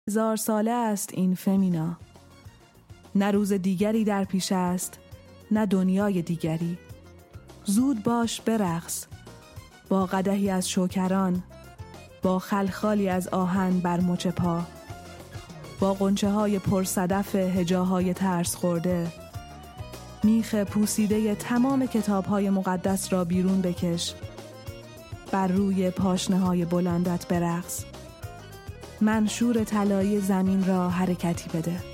1000 ساله است این فمینا. نه روز دیگری در پیش است، نه دنیای دیگری. زود باش برقص، با قدحی از شوکران، با خلخالی از آهن بر مچ پا، با غنچه های پرصدف هجاهای ترس خورده. میخ پوسیده تمام کتاب های مقدس را بیرون بکش، بر روی پاشنه های بلندت برقص. منشور طلایی زمین را حرکتی بده.